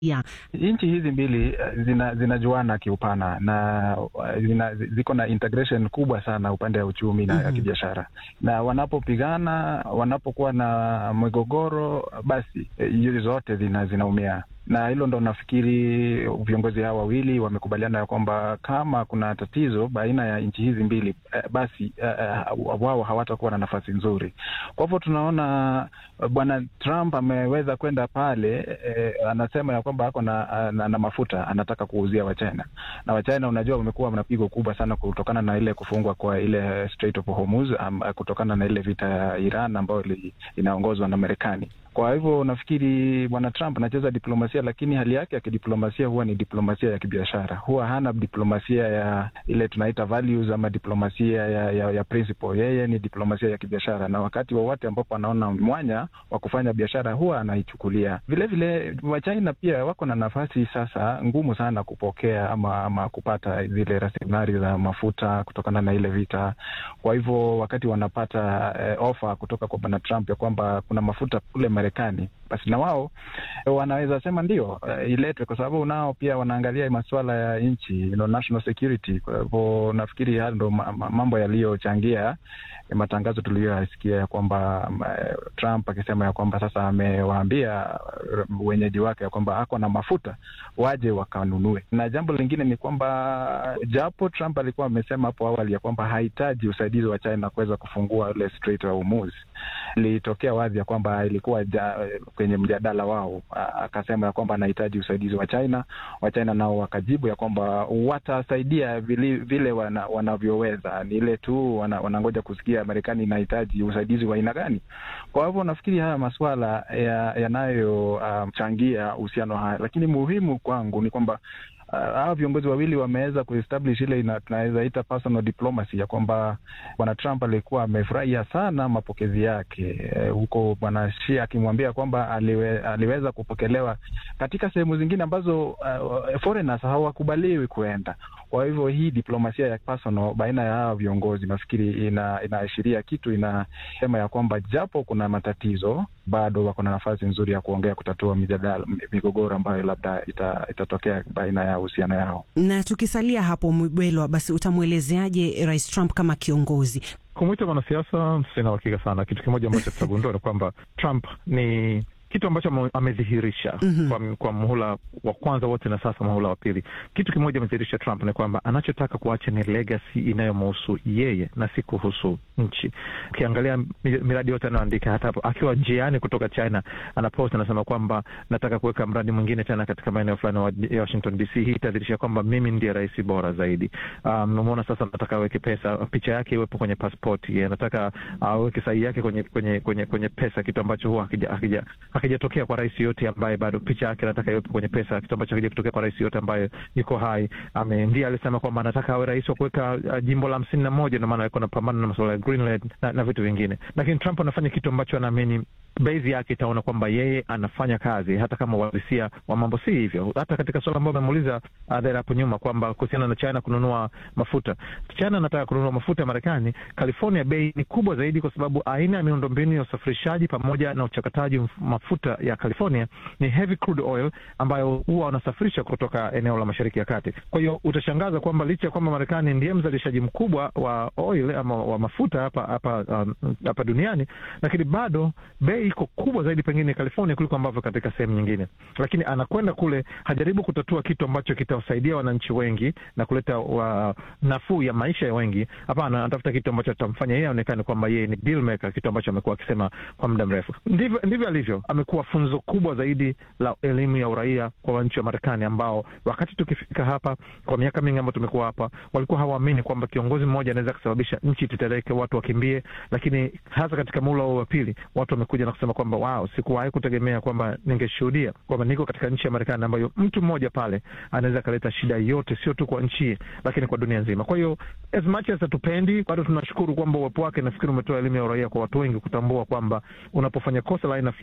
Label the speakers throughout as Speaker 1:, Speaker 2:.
Speaker 1: Yeah.
Speaker 2: Nchi hizi mbili zinajuana kiupana na ziko na integration kubwa sana upande wa uchumi na ya kibiashara, na wanapopigana, wanapokuwa na migogoro, basi hizo zote zinaumia. Na hilo ndo nafikiri viongozi hao wawili wamekubaliana ya kwamba kama kuna tatizo baina ya nchi hizi mbili, basi wao hawatakuwa na nafasi nzuri. Kwa hivyo tunaona bwana Trump ameweza kwenda pale, anasema ya kwamba ako na mafuta anataka kuuzia Wachina. Na Wachina unajua wamekuwa na pigo kubwa sana kutokana na ile kufungwa kwa ile Strait of Hormuz, kutokana na ile vita ya Iran ambayo inaongozwa na Marekani. Kwa hivyo nafikiri bwana Trump anacheza diplomasia, lakini hali yake ya kidiplomasia huwa ni diplomasia ya kibiashara. Huwa hana diplomasia ya ile tunaita values ama diplomasia ya principle. Yeye ni diplomasia ya kibiashara, na wakati wowote ambapo anaona mwanya wa kufanya biashara huwa anaichukulia. Vile vile Wachina pia wako na nafasi sasa ngumu sana kupokea ama kupata zile rasilimali za mafuta kutokana na ile vita. Kwa hivyo wakati wanapata offer kutoka kwa bwana Trump ya kwamba kuna mafuta kule Marekani, basi na wao wanaweza sema ndio iletwe, kwa sababu nao pia wanaangalia masuala ya nchi, national security. Kwa hivyo nafikiri hayo ndo mambo yaliyochangia matangazo tuliyoyasikia ya kwamba Trump akisema ya kwamba sasa amewaambia wenyeji wake ya kwamba ako na mafuta waje wakanunue. Na jambo lingine ni kwamba japo Trump alikuwa amesema hapo awali ya kwamba hahitaji usaidizi wa China kuweza kufungua ile Strait of Hormuz, ilitokea wazi ya kwamba ilikuwa kwenye mjadala wao, akasema ya kwamba anahitaji usaidizi wa China. Wachina nao wakajibu ya kwamba watasaidia vile wanavyoweza, ni ile tu wanangoja kusikia Marekani inahitaji usaidizi wa aina gani. Kwa hivyo nafikiri haya masuala yanayochangia uhusiano haya, lakini muhimu kwangu ni kwamba hawa viongozi wawili wameweza kuestablish ile tunaweza ita personal diplomacy, ya kwamba bwana Trump alikuwa amefurahia sana mapokezi yake huko, bwana Xi akimwambia kwamba aliweza kupokelewa katika sehemu zingine ambazo foreigners hawakubaliwi kuenda. Kwa hivyo hii diplomasia ya personal baina ya hawa viongozi nafikiri inaashiria kitu, inasema ya kwamba japo kuna matatizo bado wako na nafasi nzuri ya kuongea, kutatua migogoro ambayo labda itatokea baina ya uhusiano yao.
Speaker 1: Na tukisalia hapo, Mwibelwa, basi utamwelezeaje Rais Trump kama kiongozi?
Speaker 3: Kumwita mwanasiasa sina uhakika sana. Kitu kimoja ambacho tutagundua ni kwamba Trump ni kitu ambacho amedhihirisha kwa muhula wa kwanza wote na sasa muhula wa pili. Kitu kimoja amedhihirisha Trump ni kwamba anachotaka kuacha ni legacy inayomhusu yeye na si kuhusu nchi. Ukiangalia miradi yote anayoandika, hata akiwa njiani kutoka China anapost anasema kwamba nataka kuweka mradi mwingine tena katika maeneo fulani ya Washington DC. Hii itadhihirisha kwamba mimi ndiye rais bora zaidi. Unaona sasa nataka aweke pesa, picha yake iwepo kwenye passport. Anataka aweke sahihi yake kwenye pesa, kitu ambacho huwa hakijatokea kwa rais yote ambaye bado picha yake anataka iwepo kwenye pesa, kitu ambacho hakijatokea kwa rais yote ambaye yuko hai. Ndiye alisema kwamba anataka awe rais wa kuweka jimbo la 51, ndio maana yuko anapambana na masuala ya Greenland na vitu vingine. Lakini Trump anafanya kitu ambacho anaamini base yake itaona kwamba yeye anafanya kazi, hata kama uhalisia wa mambo si hivyo. Hata katika swala ambalo amemuuliza Adela hapo nyuma kwamba kuhusiana na China kununua mafuta, China anataka kununua mafuta ya Marekani. California bei ni kubwa zaidi kwa sababu aina ya miundombinu ya usafirishaji pamoja na uchakataji mafuta ya California ni heavy crude oil ambayo huwa wanasafirisha kutoka eneo la Mashariki ya Kati. Kwa hiyo utashangaza kwamba licha ya kwamba Marekani ndiye mzalishaji mkubwa wa oil ama wa mafuta hapa duniani, lakini bado bei iko kubwa zaidi pengine California kuliko ambavyo katika sehemu nyingine. Lakini anakwenda kule hajaribu kutatua kitu ambacho kitawasaidia wananchi wengi na kuleta nafuu ya maisha ya wengi. Hapana, anatafuta kitu ambacho atamfanya yeye aonekane kwamba yeye ni deal maker, kitu ambacho amekuwa akisema kwa muda mrefu. Ndivyo alivyo. Amekuwa funzo kubwa zaidi la elimu ya uraia kwa wananchi wa Marekani ambao wakati tukifika hapa kwa miaka mingi ambayo tumekuwa hapa walikuwa hawaamini kwamba kiongozi mmoja anaweza kusababisha nchi tetereke, watu wakimbie. Lakini hasa katika muhula wa pili watu wamekuja na kusema kwamba wow, sikuwahi kutegemea kwamba ningeshuhudia kwamba niko katika nchi ya Marekani ambayo mtu mmoja pale anaweza kaleta shida yote, sio tu kwa nchi lakini kwa dunia nzima. Kwa hiyo as much as hatupendi, bado tunashukuru kwamba uwepo wake nafikiri umetoa elimu ya uraia kwa watu wengi kutambua kwamba unapofanya kosa la aina fulani,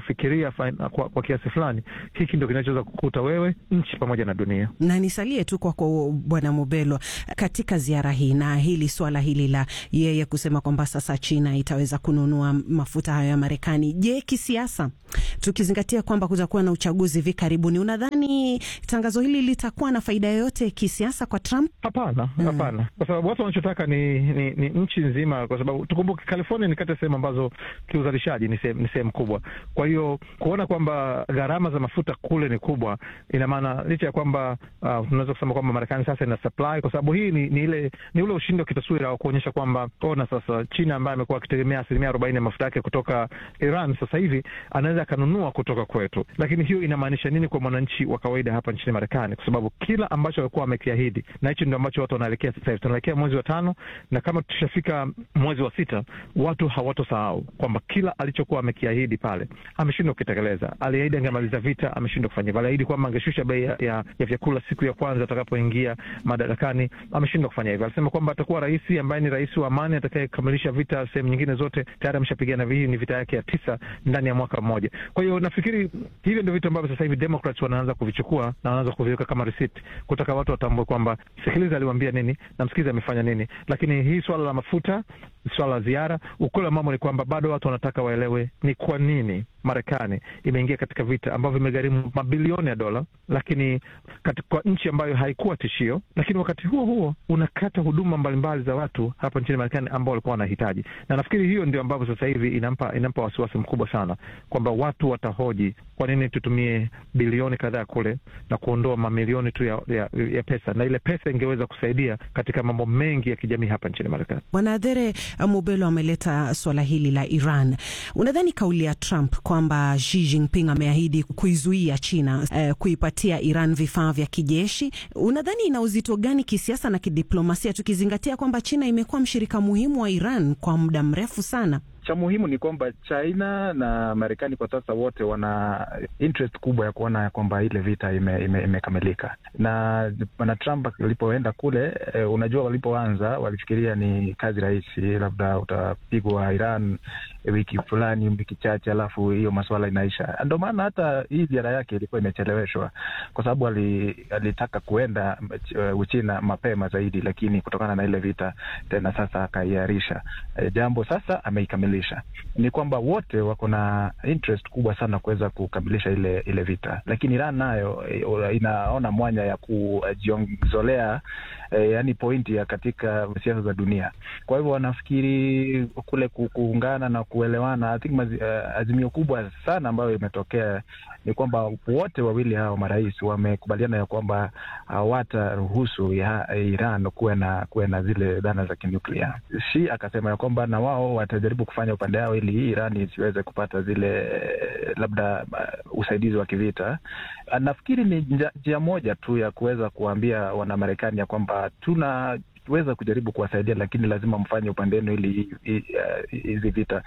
Speaker 3: unapofikiria kwa kiasi fulani, hiki ndio kinachoweza kukuta wewe, nchi pamoja na dunia.
Speaker 1: Na nisalie tu kwa Bwana Mubelwa, katika ziara hii na hili swala hili la yeye kusema kwamba sasa China itaweza kununua mafuta hayo ya Marekani. Je, kisiasa, tukizingatia kwamba kutakuwa na uchaguzi hivi karibuni, unadhani tangazo hili litakuwa na faida yoyote kisiasa kwa Trump?
Speaker 3: Hapana. Kwa sababu watu wanachotaka ni nchi nzima, kwa sababu tukumbuke California ni kati ya sehemu ambazo kiuzalishaji ni sehemu kubwa. Kwa hiyo kuona kwamba gharama za mafuta kule ni kubwa, ina maana licha ya kwamba tunaweza kusema kwamba Marekani sasa ina supply, kwa sababu hii ni ule ushindi wa kitaswira wa kuonyesha kwamba ona sasa China ambaye amekuwa akitegemea 40% ya mafuta yake kutoka Iran, sasa hivi anaweza kanunua kutoka kwetu. Lakini hiyo inamaanisha nini kwa mwananchi wa kawaida hapa nchini Marekani? Kwa sababu kila ambacho walikuwa wamekiahidi, na hicho ndio ambacho watu wanaelekea sasa hivi. Tunaelekea mwezi wa 5, na kama tushafika mwezi wa 6, watu hawatosahau kwamba kila alichokuwa amekiahidi pale ameshindwa kutekeleza. Aliahidi angemaliza vita, ameshindwa kufanya hivyo. Aliahidi kwamba angeshusha bei ya vyakula siku ya kwanza atakapoingia madarakani, ameshindwa kufanya hivyo. Alisema kwamba atakuwa rais ambaye ni rais wa amani atakayekamilisha vita sehemu nyingine zote. Tayari ameshapigana hii ni vita yake ya 9 ndani ya mwaka mmoja. Kwa hiyo nafikiri hivyo ndio vitu ambavyo sasa hivi Democrats wanaanza kuvichukua na wanaanza kuviweka kama receipt, kutaka watu watambue kwamba sikiliza aliwaambia nini na msikiza amefanya nini. Lakini hii swala la mafuta, swala la ziara, ukweli wa mambo ni kwamba bado watu wanataka waelewe ni kwa nini Marekani imeingia katika vita ambavyo vimegharimu mabilioni ya dola, lakini kwa nchi ambayo haikuwa tishio, lakini wakati huo huo unakata huduma mbalimbali za watu hapa nchini Marekani ambao walikuwa wanahitaji. Na nafikiri hiyo ndio ambayo sasa hivi inampa wasiwasi mkubwa sana, kwamba watu watahoji kwa nini tutumie bilioni kadhaa kule na kuondoa mamilioni tu ya pesa, na ile pesa ingeweza kusaidia katika mambo mengi ya kijamii hapa nchini Marekani.
Speaker 1: Bwana Adhere Mubelwa ameleta swala hili la Iran. Unadhani kauli ya Trump kwamba Xi Jinping ameahidi kuizuia China kuipatia Iran vifaa vya kijeshi, unadhani ina uzito gani kisiasa na kidiplomasia, tukizingatia kwamba China imekuwa mshirika muhimu wa Iran kwa muda mrefu sana?
Speaker 2: Cha muhimu ni kwamba China na Marekani kwa sasa wote wana interest kubwa ya kuona kwamba ile vita imekamilika. Na bwana Trump alipoenda kule, unajua walipoanza walifikiria ni kazi rahisi, labda utapigwa Iran wiki fulani, wiki chache, alafu hiyo masuala inaisha. Ndio maana hata hii ziara yake ilikuwa imecheleweshwa, kwa sababu alitaka kuenda Uchina mapema zaidi, lakini kutokana na ile vita tena sasa akaiarisha jambo. Sasa ameikamilisha. Ni kwamba wote wako na interest kubwa sana kuweza kukamilisha ile vita, lakini Iran nayo inaona mwanya ya kujiongezolea yani pointi ya katika siasa za dunia. Kwa hivyo wanafikiri kule kuungana na kuelewana. I think azimio kubwa sana ambayo imetokea ni kwamba wote wawili hao marais wamekubaliana ya kwamba hawataruhusu Iran kuwe na zile dhana za kinuklia. Xi akasema ya kwamba na wao watajaribu kufanya upande wao ili Iran isiweze kupata zile labda usaidizi wa kivita. Nafikiri ni njia moja tu ya kuweza kuambia wana Marekani ya kwamba tunaweza kujaribu kuwasaidia, lakini lazima mfanye upande wenu ili hizi vita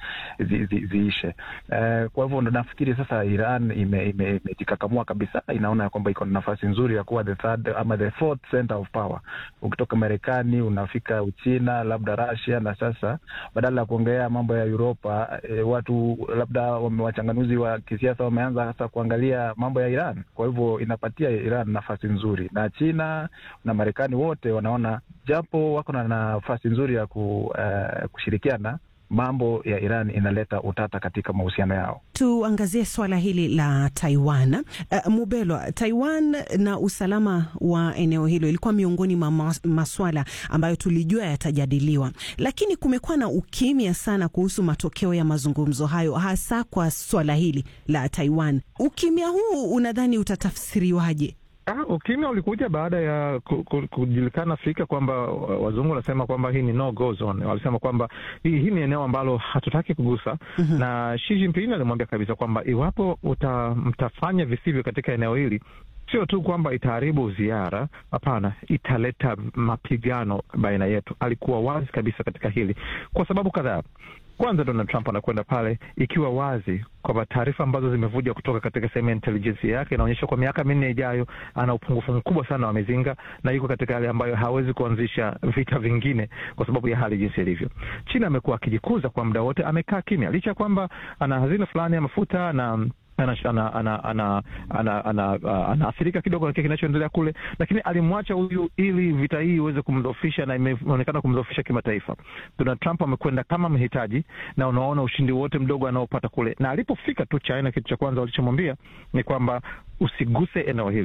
Speaker 2: ziishe. Kwa hivyo nafikiri sasa Iran imejikakamua kabisa, inaona ya kwamba iko na nafasi nzuri ya kuwa the third ama the fourth center of power. Ukitoka Marekani unafika Uchina, labda Russia, na sasa badala ya kuongea mambo ya Europa, watu labda wachanganuzi wa kisiasa wameanza hasa kuangalia mambo ya Iran. Kwa hivyo inapatia Iran nafasi nzuri, na China na Marekani wote wanaona japo wako na nafasi nzuri ya kushirikiana, mambo ya Iran inaleta utata katika mahusiano yao.
Speaker 1: Tuangazie swala hili la Taiwan. Mubelwa, Taiwan na usalama wa eneo hilo ilikuwa miongoni mwa maswala ambayo tulijua yatajadiliwa, lakini kumekuwa na ukimya sana kuhusu matokeo ya mazungumzo hayo, hasa kwa swala hili la Taiwan. Ukimya huu unadhani utatafsiriwaje?
Speaker 3: Ukimya ulikuja baada ya kujulikana fika kwamba wazungu wanasema kwamba hii ni no go zone. Walisema kwamba hii ni eneo ambalo hatutaki kugusa. Na Xi Jinping alimwambia kabisa kwamba iwapo mtafanya visivyo katika eneo hili, sio tu kwamba itaharibu ziara, hapana, italeta mapigano baina yetu. Alikuwa wazi kabisa katika hili kwa sababu kadhaa. Kwanza Donald Trump anakwenda pale ikiwa wazi kwamba taarifa ambazo zimevuja kutoka katika sehemu ya intelligence yake inaonyesha kwa miaka 4 ijayo ana upungufu mkubwa sana wa mizinga, na yuko katika hali ambayo hawezi kuanzisha vita vingine kwa sababu ya hali jinsi ilivyo. China amekuwa akijikuza kwa muda wote, amekaa kimya licha kwamba ana hazina fulani ya mafuta na anaathirika kidogo na kile kinachoendelea kule, lakini alimwacha huyu ili vita hii iweze kumdhoofisha, na imeonekana kumdhoofisha kimataifa. Donald Trump amekwenda kama mhitaji, na unaona ushindi wote mdogo anaopata kule, na alipofika tu China, kitu cha kwanza walichomwambia ni kwamba usiguse eneo hili.